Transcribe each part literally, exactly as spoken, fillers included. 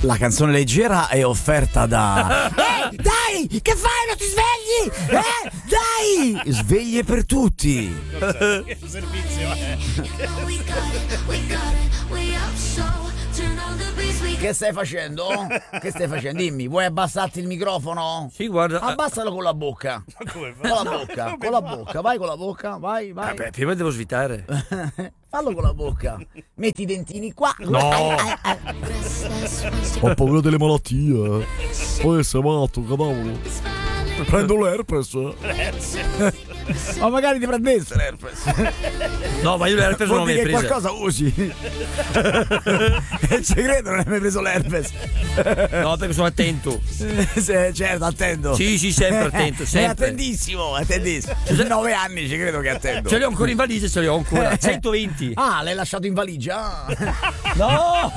La canzone leggera è offerta da Ehi, dai, che fai? Non ti svegli? Eh, dai! Sveglie per tutti. Che servizio è? Che stai facendo? Che stai facendo? Dimmi, vuoi abbassarti il microfono? Sì, guarda. Abbassalo con la bocca. Ma come Con la bocca, con la bocca, vai con la bocca, vai, vai. Vabbè, prima devo svitare. Fallo con la bocca. Metti i dentini qua. No. Ho paura delle malattie. Poi sei matto, cavolo. Prendo l'herpes. Ma magari ti prendesse l'herpes. No, ma io l'herpes non l'ho Vuol mai dire che presa. qualcosa usi. È il segreto, non hai mai preso l'herpes. No, perché sono attento. Se- certo, attento. Sì, sì, sempre attento, È sempre. attentissimo, attentissimo. Nove anni ci credo che è attento. Ce li ho ancora in valigia, ce li ho ancora. centoventi. Ah, l'hai lasciato in valigia? No!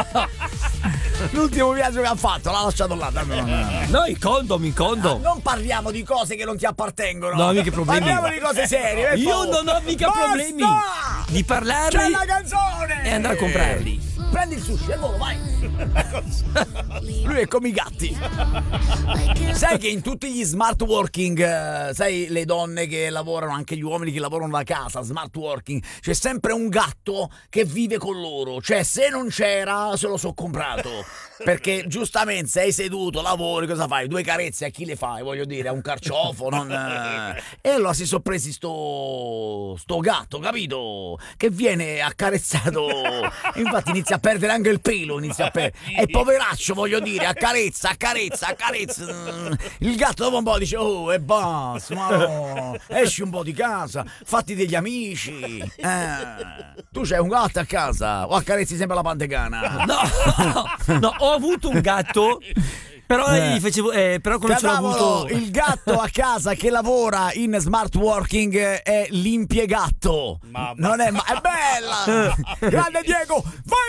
L'ultimo viaggio che ha fatto l'ha lasciato là. Dammi una- No, i condom, i condom. Non parliamo di cose che non ti appartengono. No, mica problemi. Parliamo di cose serie. per Io favore. non ho mica Basta! problemi di parlarli C'è la canzone! e andare a comprarli. Prendi il sushi e volo, vai! Lui è come i gatti. Sai che in tutti gli smart working, eh, sai, le donne che lavorano, anche gli uomini che lavorano da casa, smart working, c'è sempre un gatto che vive con loro. Cioè, se non c'era, se lo so comprato. Perché giustamente sei seduto, lavori, cosa fai? Due carezze a chi le fai? Voglio dire, a un carciofo, non... eh. E allora si sono presi sto... sto gatto, capito? Che viene accarezzato. Infatti inizia a perdere anche il pelo, inizia a perdere. E poveraccio, voglio dire, accarezza, accarezza, accarezza. Il gatto dopo un po' dice, oh, e basta, ma no. Esci un po' di casa, fatti degli amici. Eh. Tu c'hai un gatto a casa o accarezzi sempre la pantegana? No, no, ho avuto un gatto. Però Eh. gli facevo, eh, però quando ce l'ho Cavolo, avuto il gatto a casa che lavora in smart working è l'impiegatto. Mamma. Non è, ma è bella. Grande Diego,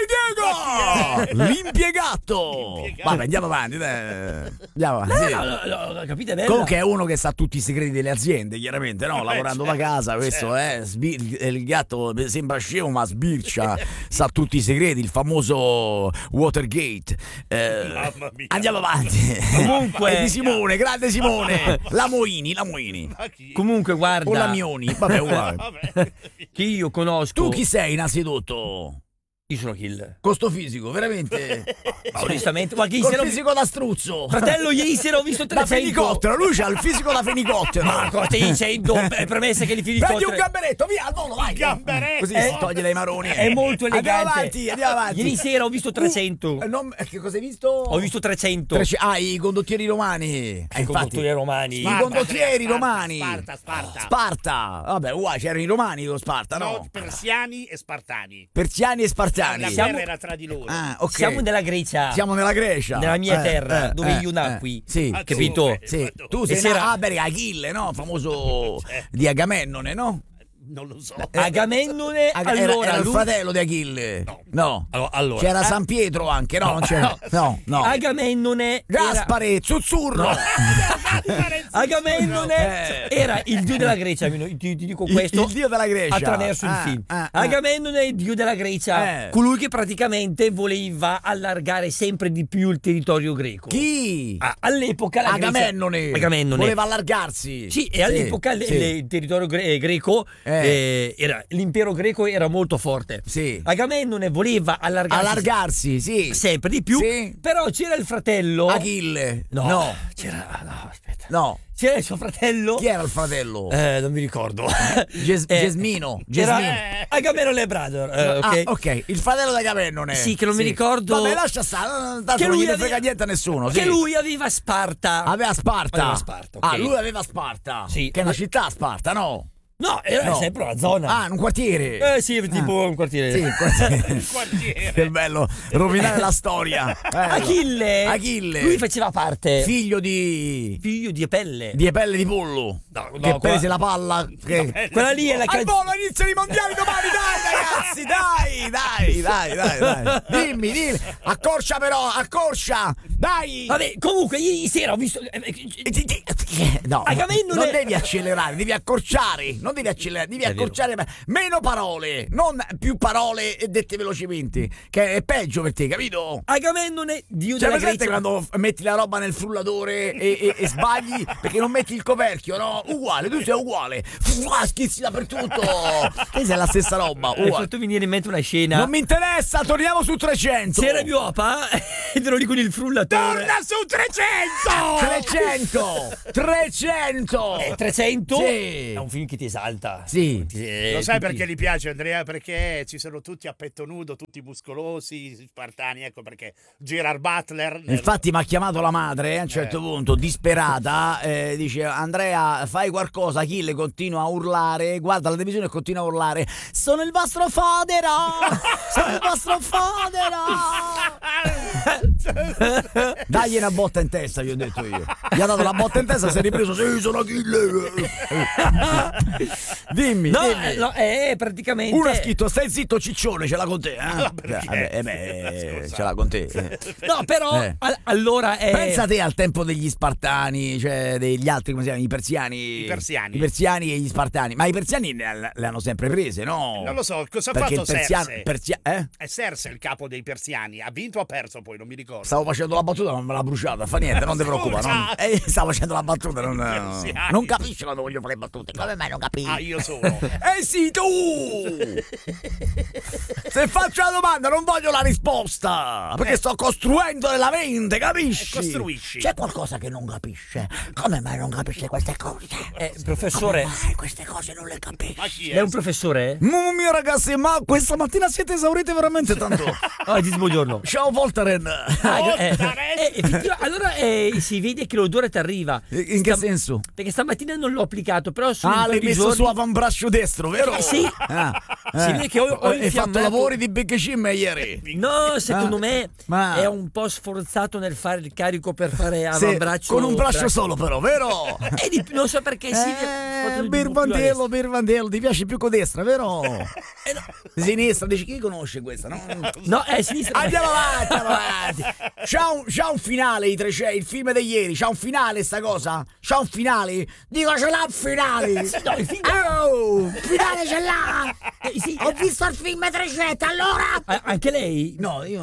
vai Diego! L'impiegatto. L'impiegatto. Vabbè, andiamo avanti. dai. Andiamo avanti. sì. No, no, no, no, capite bene? Comunque è uno che sa tutti i segreti delle aziende, chiaramente, no? Lavorando da casa, questo è sbir- il gatto sembra scemo ma sbircia, sa tutti i segreti, il famoso Watergate. Eh, Mamma mia. andiamo avanti. Comunque- E di Simone, grande Simone. La Moini, la Moini. Ma chi? Comunque guarda, O la Mioni, vabbè, uguale. Vabbè. che io conosco. Tu chi sei innanzitutto? Io sono Kill. Con sto fisico, veramente? Ma onestamente, ma chi Col se lo fisico da struzzo. Fratello, ieri sera ho visto Da trecento. fenicottero, lui c'ha il fisico da fenicottero. Ma cosa stai dicendo? È premessa che li fili Prendi un gamberetto, via, al volo, vai. Gamberetto. Così Eh, si toglie dai maroni. È molto elegante. Andiamo avanti, andiamo avanti. Ieri sera ho visto trecento. Uh, eh, non- eh, che cosa hai visto? Ho visto trecento. Trece- ah, i condottieri romani. Eh, I infatti, conduttori romani. i Sparta, condottieri Sparta, romani. Sparta, Sparta. Sparta. Vabbè, uguale, c'erano i romani con Sparta, no? No, persiani e spartani. Persiani e spartani. La Siamo- guerra era tra di loro. Ah, ok. Siamo nella Grecia. Siamo nella Grecia. Nella mia Eh, terra, eh, dove eh, io nacqui. eh, Sì. Ah, capito? dove? Sì, Ma dove? tu sei E sera- na- ah, beh, Achille, no? Famoso di Agamennone, no? Non lo so. Agamennone, Ag- era, allora era il lui- fratello di Achille. No. No. Allora, allora, C'era ah, San Pietro anche, no? Non c'era. No, no. Agamennone era, Gaspare, Zuzzurro. Agamennone Eh. era il dio della Grecia, ti, ti dico Il- questo il dio della Grecia. attraverso Ah, il film. ah, ah. Agamennone è il dio della Grecia, Eh. colui che praticamente voleva allargare sempre di più il territorio greco. Chi? Ah, all'epoca la Grecia- Agamennone. Agamennone. Voleva allargarsi. Sì, e all'epoca le- sì. le- il territorio gre- greco Eh. eh, era l'impero greco era molto forte. Sì. Agamennone voleva allargarsi Allargarsi, sì. sempre di più, Sì. però c'era il fratello. Achille. No, No. c'era no, aspetta. No. C'era il suo fratello. Chi era il fratello? Eh, non mi ricordo. Ges- Eh, Gesmino. Era Gesmino. Agamennone Brother, eh, ok. Ah, ok, il fratello di Agamennone. Sì, che non mi ricordo- Vabbè, lascia stare, non- tanto Che non lui gliene frega aveva- niente a nessuno. Che sì. lui aveva Sparta. Aveva Sparta. Aveva Sparta, ok. Ah, lui aveva Sparta. Sì. Che è una città, Sparta, no? No, era No. sempre una zona. Ah, in un quartiere. Eh sì, tipo un quartiere. Sì, un quartiere. Il quartiere. Che bello, rovinare la storia. Bello. Achille. Achille. Lui faceva parte. Figlio di Figlio di Apelle. di pelle di pollo. No, no, che quella- prese la palla. Che... Quella lì è la Al canzone. volo iniziano i mondiali domani, dai ragazzi, dai, dai, dai, dai, dai. Dimmi, dimmi. Accorcia però, accorcia. Dai. Vabbè, comunque ieri sera ho visto. eh, eh, No, Agamennone- non devi accelerare, devi accorciare, non devi accelerare, devi È vero. accorciare, ma meno parole, non più parole dette velocemente, che è peggio per te, capito? Agamennone, dio Cioè, della presente Grecia. quando f- metti la roba nel frullatore e, e- e sbagli perché non metti il coperchio, no? Uguale, tu sei uguale. Fua, schizzi dappertutto. Che sei la stessa roba, Hai uguale. fatto venire in mente una scena. Non mi interessa, torniamo su trecento. C'era mio papà e te lo dico con il frullatore. Torna su trecento! trecento! trecento! Eh, trecento Sì. è un film che ti esalta. Sì. Ti- Lo sai tutti- perché gli piace, Andrea? Perché ci sono tutti a petto nudo, tutti muscolosi, spartani, ecco perché Gerard Butler... Infatti mi ha chiamato la madre eh, a un certo Eh. punto, disperata, eh, dice Andrea fai qualcosa, Achille continua a urlare, guarda la televisione e continua a urlare, sono il vostro fodero, sono il vostro fodero. Dagli una botta in testa, gli ho detto io. Gli ha dato la botta in testa, si è ripreso, sì sono Achille. Dimmi, No, dimmi. eh, no, è praticamente. Uno ha scritto stai zitto ciccione, ce l'ha con te, eh? perché? Cioè, eh beh, Scusa. ce l'ha con te. eh. No, però Eh. al- allora è. Pensa te al tempo degli Spartani, cioè degli altri, come si chiamano, i persiani. I persiani. I persiani e gli Spartani. Ma i persiani le, le hanno sempre prese, no? Non lo so, cosa ha Perché fatto il persiano, Serse? Persia- eh? È Serse il capo dei persiani, ha vinto o ha perso poi, non mi ricordo. Stavo facendo la battuta, non me l'ha bruciata, fa niente, non ti preoccupare. Non... Scusa. Eh, stavo facendo la battuta, non, persiani. non capisci quando voglio fare battute. Come mai non capisci? Ah, io sono. Eh sì, tu! Se faccio la domanda non voglio la risposta, perché Eh. sto costruendo nella mente, capisci? E costruisci. C'è qualcosa che non capisce. Come mai non capisce queste cose? Eh, professore, Come mai queste cose non le capisce? Ma chi lei è? è un professore? Mamma mia ragazzi, ma questa mattina siete esauriti veramente tanto. Oggi buongiorno. Ciao Voltaren. Ah, eh, Voltaren. eh, effettivamente, allora eh, si vede che l'odore ti arriva. In che Sta- senso? Perché stamattina non l'ho applicato, però sono Ah, un l'hai paio di messo giorni- su avambraccio destro, vero? Eh, sì. Ah, Si vede che ho- ho Hai fatto infiammato- lavori di Big Cim ieri. No, secondo Ah, me ma- è un po' sforzato nel fare il carico per fare Sì, avambraccio. con un braccio solo però, vero? E di- non so perché si Eh, Birvandello, Birvandello, ti piace più con destra, vero? Eh, no. Sinistra, dici chi conosce questa? No? No, è sinistra. Andiamo avanti, andiamo avanti. C'ha un, c'ha un finale i trecento, il film di ieri, c'ha un finale sta cosa? C'ha un finale? Dico ce l'ha un finale. No, il finale- Oh, il finale ce l'ha. Eh, sì. Ho visto il film trecento, allora. Ah, anche lei? No, io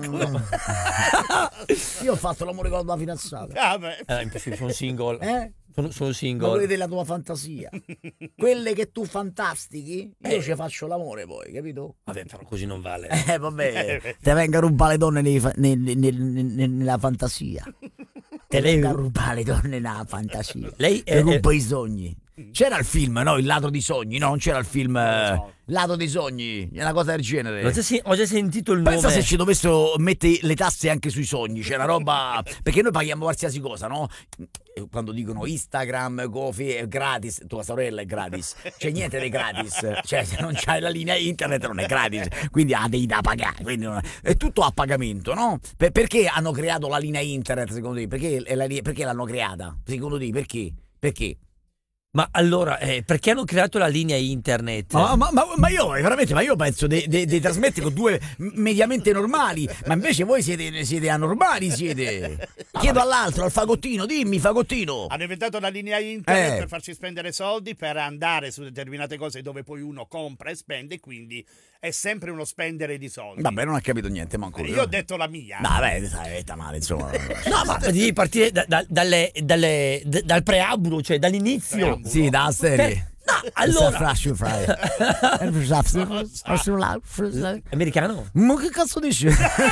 Io ho fatto l'amore con la tua fidanzata. Ah, beh. Eh, in più sono single. Eh? Sono, sono Ma single. quelle della tua fantasia. Quelle che tu fantastichi, io Eh. ci faccio l'amore poi, capito? Vabbè, però così non vale. Eh vabbè, te venga a rubare le donne nei fa- nel- nel- nel- nella fantasia. Te lei- venga a rubare le donne nella fantasia. Lei Te è- ruba i sogni. C'era il film, no? Il ladro di sogni, no? Non c'era il film eh, so. Ladro dei sogni, è una cosa del genere. Ho già, sen- ho già sentito il Pensa nome. se ci dovessero mettere le tasse anche sui sogni, c'è una roba. Perché noi paghiamo qualsiasi cosa, no? Quando dicono Instagram, Gofi è gratis, tua sorella è gratis, c'è niente di gratis, cioè se non c'hai la linea internet non è gratis, quindi ha devi da pagare, quindi non è, è tutto a pagamento, no? Per- perché hanno creato la linea internet secondo te? Perché, è la- perché l'hanno creata? Secondo te perché? Perché? Ma allora, eh, perché hanno creato la linea internet? Ma, ma- ma- ma io veramente, ma io penso dei de, de trasmetti con due mediamente normali, ma invece voi siete, siete anormali, siete. Chiedo all'altro, al fagottino, dimmi fagottino. Hanno inventato la linea internet Eh. per farci spendere soldi, per andare su determinate cose dove poi uno compra e spende, quindi è sempre uno spendere di soldi. Vabbè, non ha capito niente, manco Io ho detto la mia. No, vabbè, sai, è male, insomma. No, ma devi partire da- da- dalle, dalle- d- dal preambolo, cioè dall'inizio. Preambolo. Sì, da serie. No, allora. Americano? Ma che cazzo dici?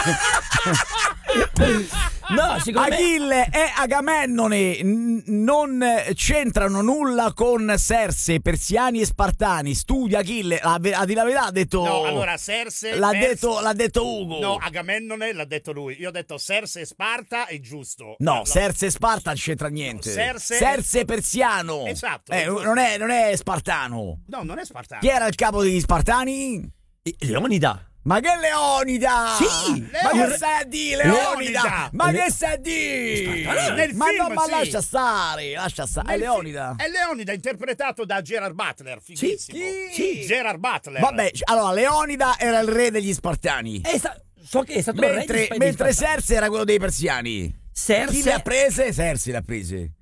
No, secondo me. Achille e Agamennone n- non c'entrano nulla con Serse, Persiani e Spartani. Studia Achille, a, a dire la verità ha detto. No, allora Serse L'ha Perse- detto, l'ha detto Ugo. No, Agamennone l'ha detto lui. Io ho detto Serse e Sparta è giusto. No, No, Serse e Sparta non c'entra niente. Serse- Serse persiano. Esatto. Eh, non, è, non è spartano. No, non è Spartano. Chi era il capo degli Spartani? Leonida. Ma che Leonida? Sì, Ma Leon- che stai a dire, Leonida? Leonida. Ma Le- che stai a dire? Spartano. Nel Ma film, no, ma sì. lascia stare, lascia stare. È Nel fi- Leonida. È Leonida, interpretato da Gerard Butler. Fighissimo. Chi? Sì, Gerard Butler. Vabbè, allora Leonida era il re degli Spartani. È sta- so che è stato il re Mentre, di- mentre di Sparta. Serse era quello dei persiani. Serse. Chi le ha prese? Serse le ha prese.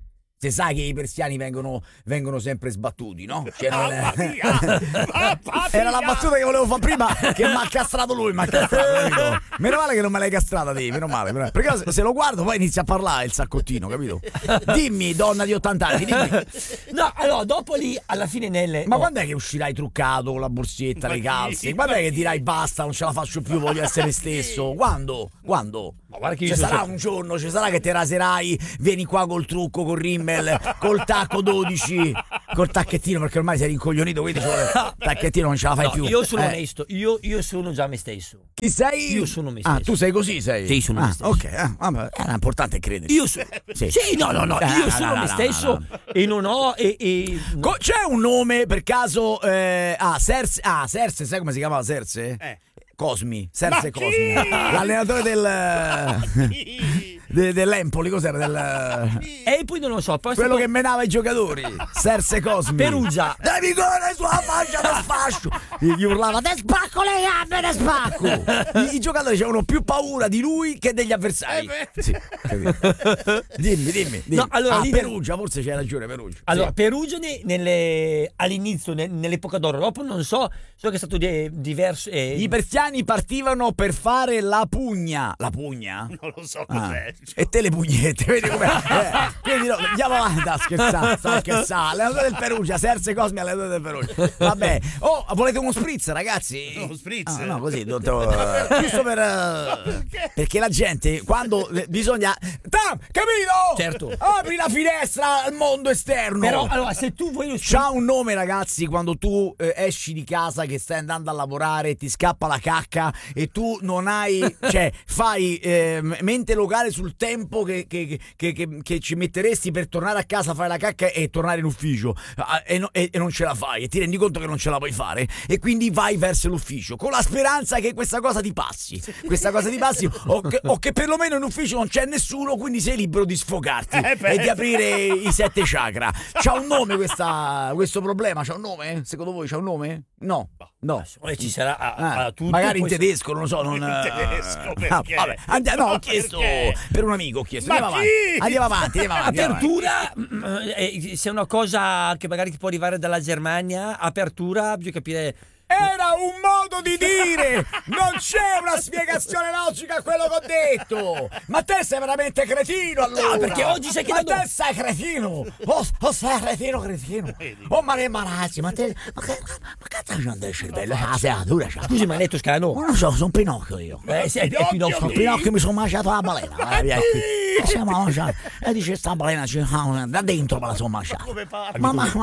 Se sai che i persiani vengono, vengono sempre sbattuti, no? Cioè, non è- Mamma mia! Mamma Era la mia! battuta che volevo fare prima, che mi ha castrato lui, mi ha castrato, capito? Meno male che non me l'hai castrata te, meno male. meno male. Perché se- se lo guardo poi inizia a parlare il saccottino, capito? Dimmi, donna di ottanta anni, dimmi. No, allora, dopo lì, alla fine nelle... Ma oh, quando è che uscirai truccato con la borsetta, Ma le chi? calze? Ma Quando è che chi? dirai basta, non ce la faccio più, voglio essere stesso? Quando? Quando? Ma guarda che Ci io sono sarà sempre- un giorno, ci sarà che te raserai, vieni qua col trucco, col rimmel, col tacco dodici, col tacchettino, perché ormai sei rincoglionito, quindi ci vuole tacchettino, non ce la fai No, più. io sono Eh. onesto, io, io sono già me stesso. Chi sei? Io sono me Ah, stesso. tu sei così, sei? Sì, sono ah, me stesso. Ok, ah, vabbè, era importante credere. Io sono... Sì. Sì, no, no, no, Ah, io no, sono no, me no, stesso no, no. e non ho... E, e- no. Co- c'è un nome per caso? Eh, ah, Serse. Ah, Serse, sai come si chiamava Serse? Eh. Cosmi, Serse Ma chi? Cosmi. L'allenatore del. Chi? de- dell'Empoli, cos'era? Del, E poi non lo so, poi quello stato- che menava i giocatori. Serse Cosmi. Perugia. Devi correre sulla faccia da sfascio. Gli urlava: te spacco le gambe, te spacco. I, i giocatori avevano più paura di lui che degli avversari. Eh beh. Sì, capito. dimmi, dimmi. dimmi. No, allora, ah, lì- Perugia, forse c'hai ragione, Perugia. Allora, Sì. Perugia ne- nelle- all'inizio, ne- nell'epoca d'oro, dopo non so, so che è stato di- diverso. eh, I persiani partivano per fare la pugna. La pugna? Non lo so Ah, cos'è. e te le pugnette, vedi com'è? Eh, quindi no, andiamo avanti a scherzare, sta a scherzare. Allenatore del Perugia, Serse Cosmi, allenatore del Perugia. Vabbè. Oh, volete uno spritz, ragazzi? Uno spritz? Ah, no, così, do- do- giusto per eh, perché la gente quando eh, bisogna Tam, capito? Certo. Apri la finestra al mondo esterno. Però, allora, se tu vuoi lo C'ha un nome, ragazzi, quando tu eh, esci di casa che stai andando a lavorare, ti scappa la cacca e tu non hai, cioè, fai eh, mente locale sul tempo che, che, che, che, che ci metteresti per tornare a casa, fare la cacca e tornare in ufficio ah, e, no- e- e non ce la fai e ti rendi conto che non ce la puoi fare e quindi vai verso l'ufficio con la speranza che questa cosa ti passi, questa cosa ti passi o che, o che perlomeno in ufficio non c'è nessuno, quindi sei libero di sfogarti Eh, beh. e di aprire i sette chakra. C'ha un nome questa, questo problema? C'ha un nome? Secondo voi c'ha un nome? No, no. E ci sarà a, Ah, a tutto, magari in poi- tedesco, non lo so, non In eh, tedesco, ah, perché? vabbè, andiamo, no, ho chiesto Perché? per un amico, ho chiesto. Ma Andiamo chi? avanti, andiamo avanti, andiamo avanti. andiamo avanti. Apertura, mm, eh, se è una cosa che magari ti può arrivare dalla Germania, apertura, bisogna capire. Era un modo di dire, non c'è una spiegazione logica a quello che ho detto. Ma te sei veramente cretino allora. No, perché oggi sai che Ma da- te sei cretino. Oh, oh sei cretino, cretino. Oh, ma ne imbarazzi, ma te ma che ma cazzo c'è del cervello? La seatura c'ha. Scusi, ma lei è toscano? Non lo so, sono Pinocchio io. Eh, sì, è, è Pinocchio, Pinocchio. Sono Pinocchio, mi sono mangiato la balena. Vai via qui. E siamo a mangiare. E dice sta balena ci- ah, da dentro me la sono mangiata. Come parli? Ma, ma,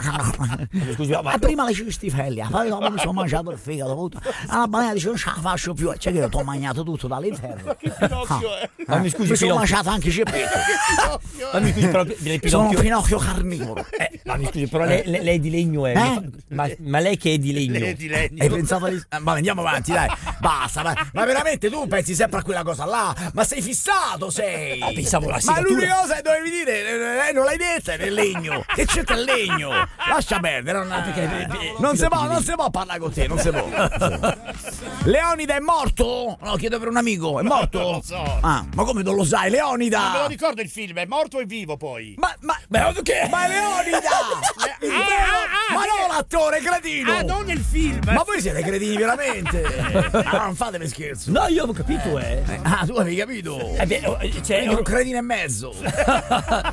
ma, Scusi, ma- ma prima le cistifelli, poi dopo mi sono mangiato il fegato. tutto. La balena dice non ce la faccio più. E c'è che io ti ho mangiato tutto dall'interno. Pinocchio è. Ma mi scusi, mi sono Pinocchio. mangiato anche il ceppetto. Pinocchio Ma mi scusi, però, lei Sono un Pinocchio. Pinocchio carnivoro. Eh, ma mi scusi, però lei, lei- lei è di legno, eh? Eh? Ma, ma lei che è di legno? è di legno. Hai pensato di... eh, vabbè, andiamo avanti, dai. Basta, ma, ma veramente tu pensi sempre a quella cosa là? Ma sei fissato, sei? Ah, pensavo alla Ma segatura. l'unica cosa che dovevi dire, eh, non l'hai detta, è nel legno. Che c'entra il legno? Lascia perdere, non, non si può, non si può parlare con te, non si può. Leonida è morto? No, chiedo per un amico, è morto? Non lo so. Ah, ma come non lo sai, Leonida? Non me lo ricordo il film, è morto o è vivo poi? Ma, ma, Ma che? ma è Leonida! Il vero- ah, ma ah, no, l'attore cretino! Ah, non nel film! Ma voi siete cretini veramente? Ah, non fatemi scherzo. No, io ho capito, eh. Ah, tu avevi capito? Eh beh, oh, cioè, Quindi un cretino e mezzo.